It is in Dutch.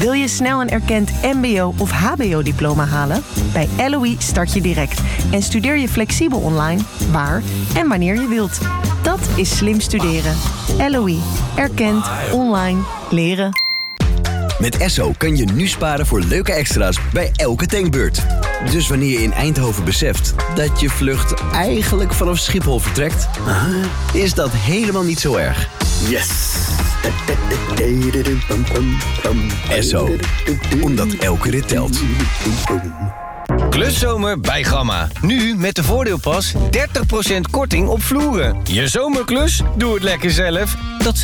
Wil je snel een erkend mbo- of hbo-diploma halen? Bij LOE start je direct en studeer je flexibel online, waar en wanneer je wilt. Dat is slim studeren. LOE. Erkend. Online. Leren. Met Esso kan je nu sparen voor leuke extra's bij elke tankbeurt. Dus wanneer je in Eindhoven beseft dat je vlucht eigenlijk vanaf Schiphol vertrekt, is dat helemaal niet zo erg. Yes! Esso. Omdat elke rit telt. Kluszomer bij Gamma. Nu met de voordeelpas 30% korting op vloeren. Je zomerklus? Doe het lekker zelf. Dat